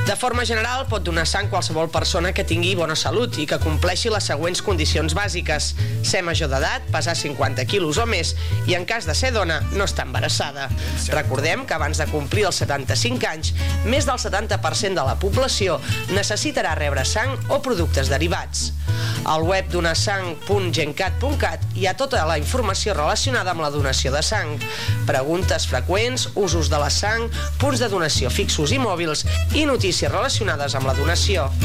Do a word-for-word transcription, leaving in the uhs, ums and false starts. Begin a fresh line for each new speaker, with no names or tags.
De forma general, pot donar sang qualsevol persona que tingui bona salut i que compleixi les següents condicions bàsiques: ser major d'edat, pesar cinquanta quilos o més i, en cas de ser dona, no estar embarassada. Recordem que abans de complir els setanta-cinc anys, més del setanta per cent de la població necessitarà rebre sang o productes derivats. Al web donasang punt gencat punt cat hi ha tota la informació relacionada amb la donació de sang, preguntes freqüents, usos de la sang, punts de donació fixos i mòbils i notícies relacionades amb la donació.